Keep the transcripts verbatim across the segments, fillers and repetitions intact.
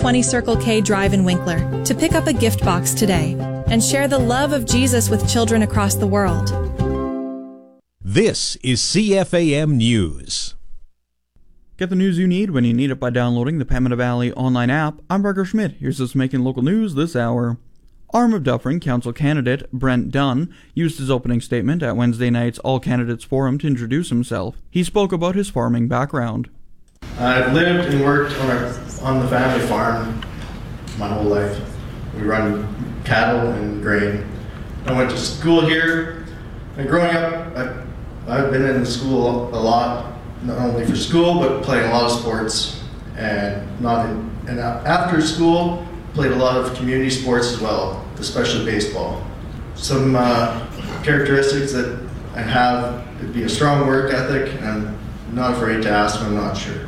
twenty Circle K Drive in Winkler to pick up a gift box today and share the love of Jesus with children across the world. This is C F A M News. Get the news you need when you need it by downloading the Pembina Valley online app. I'm Parker Schmidt. Here's what's making local news this hour. Arm of Dufferin Council candidate Brent Dunn used his opening statement at Wednesday night's All Candidates Forum to introduce himself. He spoke about his farming background. I've lived and worked on, our, on the family farm my whole life. We run cattle and grain. I went to school here, and growing up, I've, I've been in school a lot, not only for school, but playing a lot of sports. And not in, and after school, played a lot of community sports as well, especially baseball. Some uh, characteristics that I have would be a strong work ethic, and I'm not afraid to ask when I'm not sure.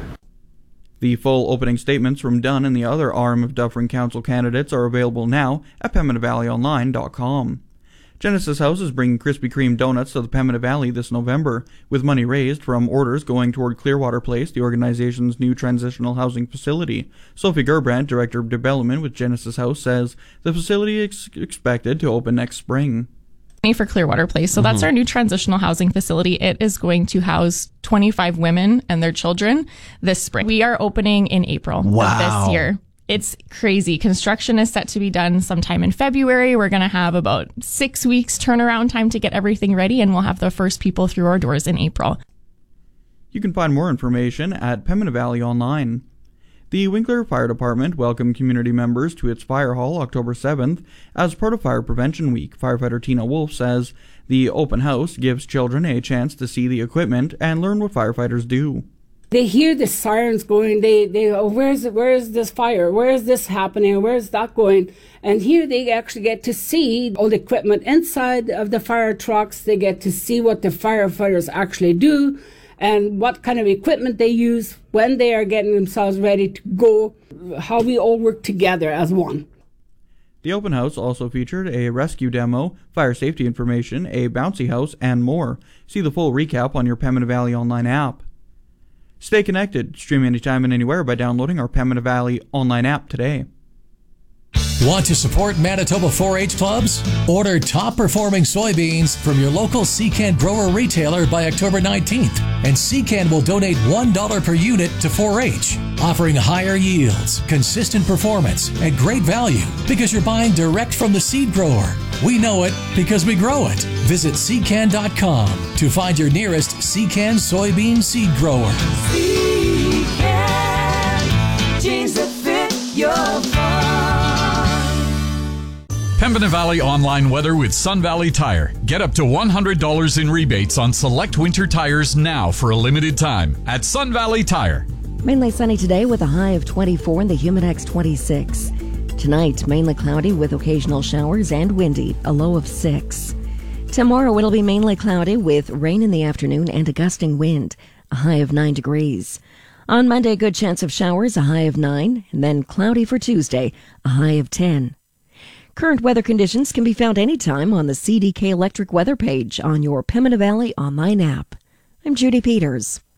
The full opening statements from Dunn and the other Arm of Dufferin Council candidates are available now at pembina valley online dot com. Genesis House is bringing Krispy Kreme donuts to the Pembina Valley this November, with money raised from orders going toward Clearwater Place, the organization's new transitional housing facility. Sophie Gerbrandt, Director of Development with Genesis House, says the facility is expected to open next spring. For Clearwater Place. So that's mm-hmm. our new transitional housing facility. It is going to house twenty-five women and their children this spring. We are opening in April wow. of this year. It's crazy. Construction is set to be done sometime in February. We're going to have about six weeks turnaround time to get everything ready, and we'll have the first people through our doors in April. You can find more information at Pembina Valley Online. The Winkler Fire Department welcomed community members to its fire hall October seventh as part of Fire Prevention Week. Firefighter Tina Wolf says the open house gives children a chance to see the equipment and learn what firefighters do. They hear the sirens going, they, they oh, where's, where is this fire? Where is this happening? Where is that going? And here they actually get to see all the equipment inside of the fire trucks. They get to see what the firefighters actually do and what kind of equipment they use when they are getting themselves ready to go, how we all work together as one. The open house also featured a rescue demo, fire safety information, a bouncy house, and more. See the full recap on your Pembina Valley Online app. Stay connected. Stream anytime and anywhere by downloading our Pembina Valley Online app today. Want to support Manitoba four H clubs? Order top-performing soybeans from your local C C A N grower retailer by October nineteenth, and C C A N will donate one dollar per unit to four H, offering higher yields, consistent performance, and great value because you're buying direct from the seed grower. We know it because we grow it. Visit C C A N dot com to find your nearest C C A N soybean seed grower. C C A N, jeans that fit your farm. Pembina Valley Online weather with Sun Valley Tire. Get up to one hundred dollars in rebates on select winter tires now for a limited time at Sun Valley Tire. Mainly sunny today with a high of twenty-four and the Humidex twenty-six. Tonight, mainly cloudy with occasional showers and windy, a low of six. Tomorrow, it'll be mainly cloudy with rain in the afternoon and a gusting wind, a high of nine degrees. On Monday, good chance of showers, a high of nine, and then cloudy for Tuesday, a high of ten. Current weather conditions can be found anytime on the C D K Electric weather page on your Pembina Valley Online app. I'm Judy Peters.